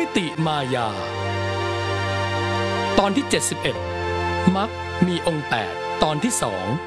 ติมายาตอนที่71มักมีองค์8ตอนที่2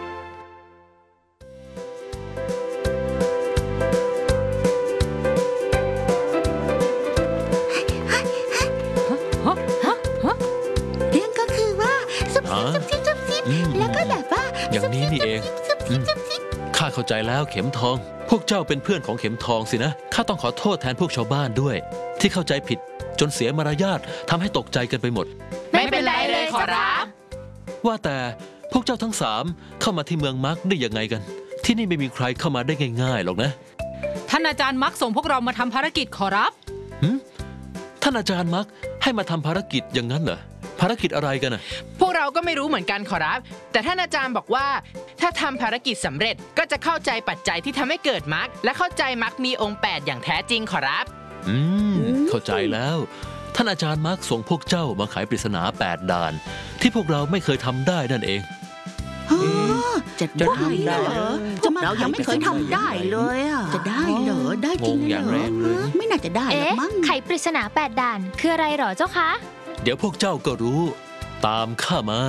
เรื่องก็คือว่าซุบซิบแล้วก็แบบว่าอย่างนี้นี่เองข้าเข้าใจแล้วเข็มทองพวกเจ้าเป็นเพื่อนของเข็มทองสินะข้าต้องขอโทษแทนพวกชาวบ้านด้วยที่เข้าใจผิดจนเสียมารยาททำให้ตกใจกันไปหมดไม่เป็นไรเลยขอรับว่าแต่พวกเจ้าทั้ง3เข้ามาที่เมืองมักได้ยังไงกันที่นี่ไม่มีใครเข้ามาได้ง่ายๆหรอกนะท่านอาจารย์มักส่งพวกเรามาทำภารกิจขอรับท่านอาจารย์มักให้มาทำภารกิจอย่างนั้นเหรอภารกิจอะไรกันนะพวกเราก็ไม่รู้เหมือนกันขอรับแต่ท่านอาจารย์บอกว่าถ้าทำภารกิจสำเร็จก็จะเข้าใจปัจจัยที่ทำให้เกิดมรรคและเข้าใจมรรคมีองค์8อย่างแท้จริงขอรับเข้าใจแล้วท่านอาจารย์มักส่งพวกเจ้ามาไขปริศนา8ด่านที่พวกเราไม่เคยทำได้นั่นเองจะทำได้เหรอเรายังไม่เคยทำได้เลยจะได้เหรอได้จริงเหรอไม่น่าจะได้หรอกมั้งไขปริศนา8ด่านคืออะไรหรอเจ้าคะเดี๋ยวพวกเจ้าก็รู้ตามข้ามา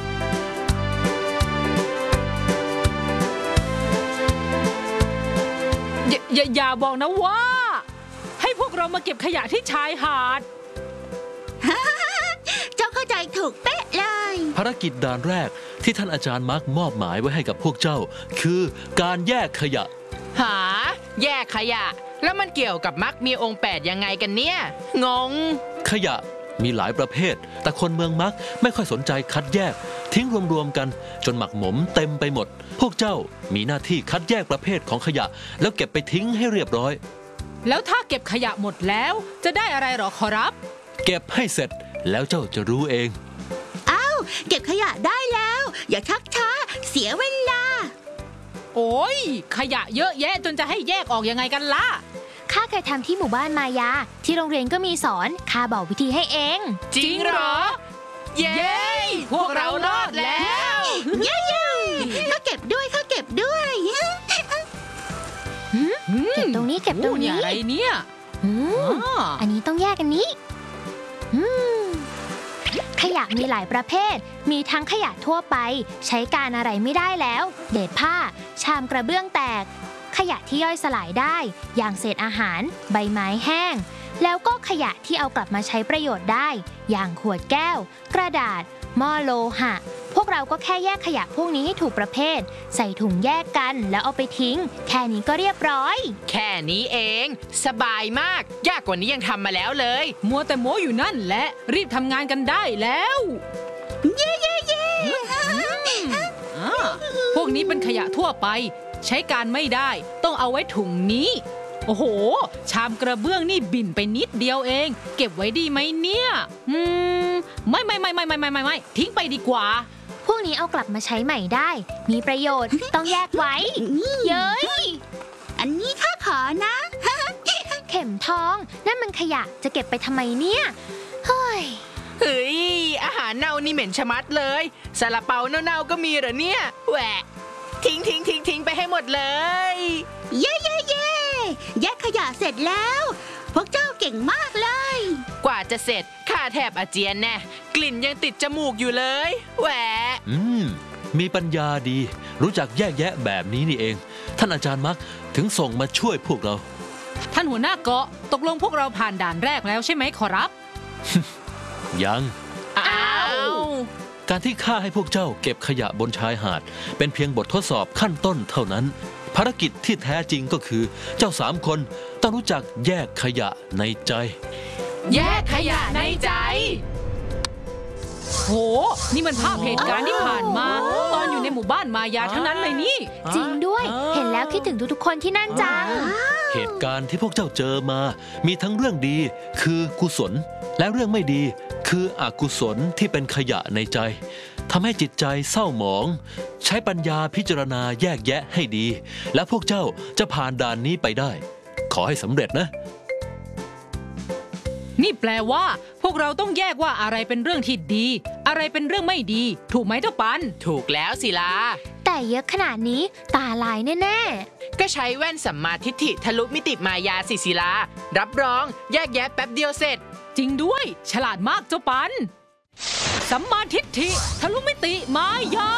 อย่าบอกนะว่าให้พวกเรามาเก็บขยะที่ชายหาดเจ้าเข้าใจถูกเป๊ะเลยภารกิจด่านแรกที่ท่านอาจารย์มาร์กมอบหมายไว้ให้กับพวกเจ้าคือการแยกขยะแยกขยะแล้วมันเกี่ยวกับมรรคมีองค์8ยังไงกันเนี่ยงงขยะมีหลายประเภทแต่คนเมืองมักไม่ค่อยสนใจคัดแยกทิ้งรวมๆกันจนหมักหมมเต็มไปหมดพวกเจ้ามีหน้าที่คัดแยกประเภทของขยะแล้วเก็บไปทิ้งให้เรียบร้อยแล้วถ้าเก็บขยะหมดแล้วจะได้อะไรหรอขอรับเก็บให้เสร็จแล้วเจ้าจะรู้เองอ้าวเก็บขยะได้แล้วอย่าชักช้าเสียเวลาโอ้ยขยะเยอะแยะจนจะให้แยกออกยังไงกันล่ะข้าเคยทำที่หมู่บ้านมายาที่โรงเรียนก็มีสอนข้าบอกวิธีให้เองจริงเหรอเย้พวกเรารอดแล้วเย้ข้าเก็บด้วยเก็บตรงนี้เก็บตรงนี้อะไรเนี่ยอันนี้ต้องแยกอันนี้ขยะมีหลายประเภทมีทั้งขยะทั่วไปใช้การอะไรไม่ได้แล้วเศษผ้าชามกระเบื้องแตกขยะที่ย่อยสลายได้อย่างเศษอาหารใบไม้แห้งแล้วก็ขยะที่เอากลับมาใช้ประโยชน์ได้อย่างขวดแก้วกระดาษหม้อโลหะพวกเราก็แค่แยกขยะพวกนี้ให้ถูกประเภทใส่ถุงแยกกันแล้วเอาไปทิ้งแค่นี้ก็เรียบร้อยแค่นี้เองสบายมากยากกว่านี้ยังทำมาแล้วเลยมัวแต่โม้อยู่นั่นแหละรีบทำงานกันได้แล้วเย้พวกนี้เป็นขยะทั่วไปใช้การไม่ได้ต้องเอาไว้ถุงนี้โอ้โหชามกระเบื้องนี่บิ่นไปนิดเดียวเองเก็บไว้ดีไหมเนี่ยไม่ทิ้งไปดีกว่าพวกนี้เอากลับมาใช้ใหม่ได้มีประโยชน์ต้องแยกไว้เย้ยอันนี้ข้าขอนะเข็มทองนั่นมันขยะจะเก็บไปทำไมเนี่ยเฮ้ยอาหารเน่านี่เหม็นชะมัดเลยซาลาเปาเน่าๆก็มีเหรอเนี่ยแหวะทิ้งไปให้หมดเลยเย้แยกขยะเสร็จแล้วพวกเจ้าเก่งมากเลยกว่าจะเสร็จข้าแทบอาเจียนแน่กลิ่นยังติดจมูกอยู่เลยแหวะมีปัญญาดีรู้จักแยกแยะแบบนี้นี่เองท่านอาจารย์มักถึงส่งมาช่วยพวกเราท่านหัวหน้าเกาะตกลงพวกเราผ่านด่านแรกแล้วใช่ไหมขอรับยังการที่ข้าให้พวกเจ้าเก็บขยะบนชายหาดเป็นเพียงบททดสอบขั้นต้นเท่านั้นภารกิจที่แท้จริงก็คือเจ้า3คนต้องรู้จักแยกขยะในใจแยกขยะในใจโหนี่มันภาพเหตุการณ์ที่ผ่านมาตอนอยู่ในหมู่บ้านมายาทั้งนั้นเลยนี่จริงด้วยเห็นแล้วคิดถึงทุกคนที่นั่นจังเหตุการณ์ที่พวกเจ้าเจอมามีทั้งเรื่องดีคือกุศลและเรื่องไม่ดีคืออกุศลที่เป็นขยะในใจทำให้จิตใจเศร้าหมองใช้ปัญญาพิจารณาแยกแยะให้ดีและพวกเจ้าจะผ่านด่านนี้ไปได้ขอให้สำเร็จนะนี่แปลว่าพวกเราต้องแยกว่าอะไรเป็นเรื่องที่ดีอะไรเป็นเรื่องไม่ดีถูกไหมเจ้าปันถูกแล้วศิลาแต่เยอะขนาดนี้ตาลายแน่ๆก็ใช้แว่นสัมมาทิฏฐิทะลุมิติมายาศิลารับรองแยกแยะแป๊บเดียวเสร็จจริงด้วยฉลาดมากเจ้าปันสัมมาทิฏฐิทะลุมิติมายา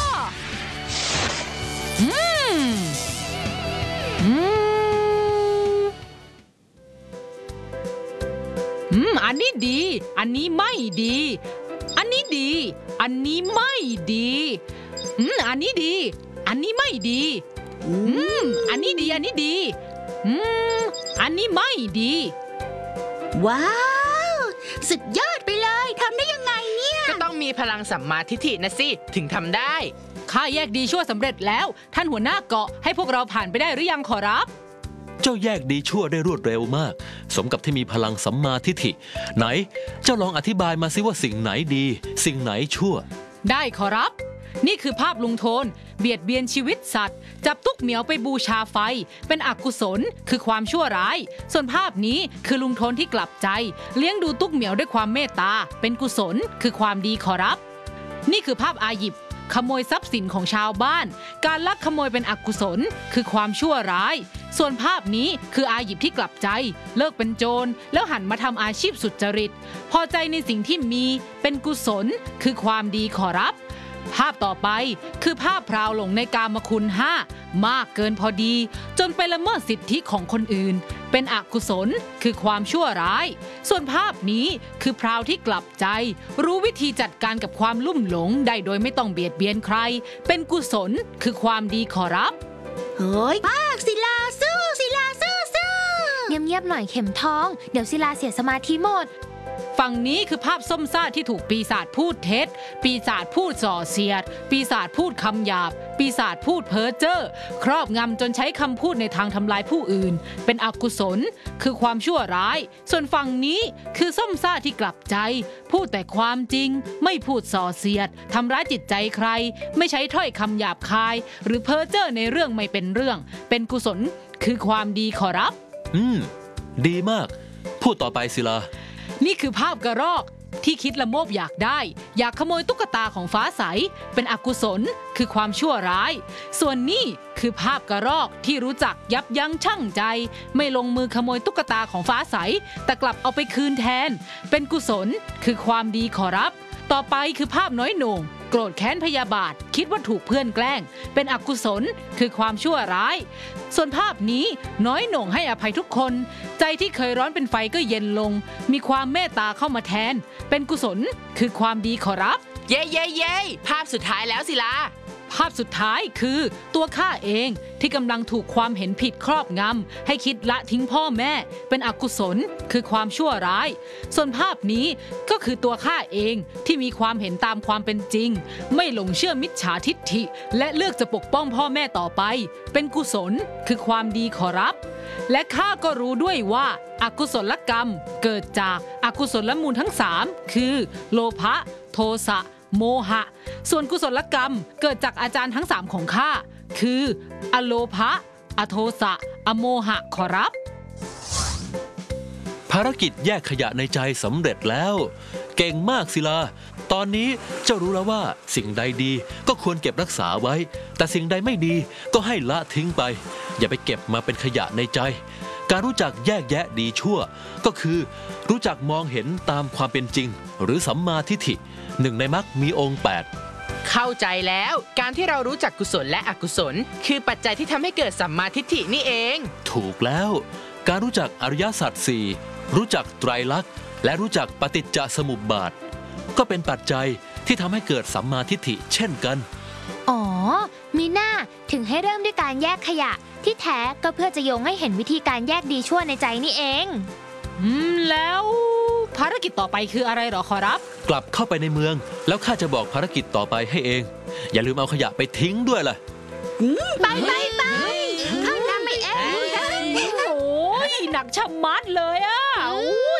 อันนี้ดีอันนี้ไม่ดีอันนี้ดีอันนี้ไม่ดีอันนี้ดีอันนี้ไม่ดีอันนี้ดีอันนี้ดีอันนี้ไม่ดีว้าวสุดยอดไปเลยทำได้ยังไงเนี่ยก็ต้องมีพลังสัมมาทิฏฐินะสิถึงทำได้ข้าแยกดีชั่วสำเร็จแล้วท่านหัวหน้าเกาะให้พวกเราผ่านไปได้หรือยังขอรับเจ้าแยกดีชั่วได้รวดเร็วมากสมกับที่มีพลังสัมมาทิฏฐิไหนเจ้าลองอธิบายมาสิว่าสิ่งไหนดีสิ่งไหนชั่วได้ขอรับนี่คือภาพลุงโทนเบียดเบียนชีวิตสัตว์จับตุ๊กเหมียวไปบูชาไฟเป็นอกุศลคือความชั่วร้ายส่วนภาพนี้คือลุงโทนที่กลับใจเลี้ยงดูตุ๊กเหมียวด้วยความเมตตาเป็นกุศลคือความดีขอรับนี่คือภาพอาหยิบขโมยทรัพย์สินของชาวบ้านการลักขโมยเป็นอกุศลคือความชั่วร้ายส่วนภาพนี้คืออาหยิบที่กลับใจเลิกเป็นโจรแล้วหันมาทำอาชีพสุจริตพอใจในสิ่งที่มีเป็นกุศลคือความดีขอรับภาพต่อไปคือภาพพราวหลงในกามคุณ5มากเกินพอดีจนไปละเมิดสิทธิของคนอื่นเป็นอกุศลคือความชั่วร้ายส่วนภาพนี้คือพราวที่กลับใจรู้วิธีจัดการกับความลุ่มหลงได้โดยไม่ต้องเบียดเบียนใครเป็นกุศลคือความดีขอรับเฮ้ยมากศิลาสู้ศิลาสู้เงียบๆหน่อยเข็มทองเดี๋ยวศิลาเสียสมาธิหมดฝั่งนี้คือภาพส้มซ่าที่ถูกปีศาจพูดเท็จปีศาจพูดส่อเสียดปีศาจพูดคำหยาบปีศาจพูดเพ้อเจ้อครอบงำจนใช้คำพูดในทางทำลายผู้อื่นเป็นอกุศลคือความชั่วร้ายส่วนฝั่งนี้คือส้มซ่าที่กลับใจพูดแต่ความจริงไม่พูดส่อเสียดทำร้ายจิตใจใครไม่ใช้ถ้อยคำหยาบคายหรือเพ้อเจ้อในเรื่องไม่เป็นเรื่องเป็นกุศลคือความดีขอรับดีมากพูดต่อไปศิลานี่คือภาพกระรอกที่คิดละโมบอยากได้อยากขโมยตุ๊กตาของฟ้าใสเป็นอกุศลคือความชั่วร้ายส่วนนี่คือภาพกระรอกที่รู้จักยับยั้งชั่งใจไม่ลงมือขโมยตุ๊กตาของฟ้าใสแต่กลับเอาไปคืนแทนเป็นกุศลคือความดีขอรับต่อไปคือภาพน้อยโหน่งโกรธแค้นพยาบาทคิดว่าถูกเพื่อนแกล้งเป็นอกุศลคือความชั่วร้ายส่วนภาพนี้น้อยโหน่งให้อภัยทุกคนใจที่เคยร้อนเป็นไฟก็เย็นลงมีความเมตตาเข้ามาแทนเป็นกุศลคือความดีขอรับเย้เย้เย้ภาพสุดท้ายแล้วศิลาภาพสุดท้ายคือตัวข้าเองที่กำลังถูกความเห็นผิดครอบงำให้คิดละทิ้งพ่อแม่เป็นอกุศลคือความชั่วร้ายส่วนภาพนี้ก็คือตัวข้าเองที่มีความเห็นตามความเป็นจริงไม่หลงเชื่อมิจฉาทิฏฐิและเลือกจะปกป้องพ่อแม่ต่อไปเป็นกุศลคือความดีขอรับและข้าก็รู้ด้วยว่าอกุศลกรรมเกิดจากอกุศลมูลทั้ง3คือโลภะโทสะโมหะส่วนกุศลกรรมเกิดจากอาจารย์ทั้ง3ของข้าคืออโลภะอโทสะอโมหะขอรับภารกิจแยกขยะในใจสำเร็จแล้วเก่งมากศิลาตอนนี้เจ้ารู้แล้วว่าสิ่งใดดีก็ควรเก็บรักษาไว้แต่สิ่งใดไม่ดีก็ให้ละทิ้งไปอย่าไปเก็บมาเป็นขยะในใจการรู้จักแยกแยะดีชั่วก็คือรู้จักมองเห็นตามความเป็นจริงหรือสัมมาทิฏฐิ1ในมรรคมีองค์8 เข้าใจแล้วการที่เรารู้จักกุศลและอกุศลคือปัจจัยที่ทำให้เกิดสัมมาทิฏฐินี่เองถูกแล้วการรู้จักอริยสัจ4รู้จักไตรลักษณ์และรู้จักปฏิจจสมุปบาทก็เป็นปัจจัยที่ทำให้เกิดสัมมาทิฏฐิเช่นกันอ๋อมีหน้าถึงให้เริ่มด้วยการแยกขยะที่แท้ก็เพื่อจะโยงให้เห็นวิธีการแยกดีชั่วในใจนี่เองแล้วภารกิจต่อไปคืออะไรหรอขอรับกลับเข้าไปในเมืองแล้วข้าจะบอกภารกิจต่อไปให้เองอย่าลืมเอาขยะไปทิ้งด้วยล่ะไปข้านำไปเองโอ้ยหนักชะมัดเลยอ่ะ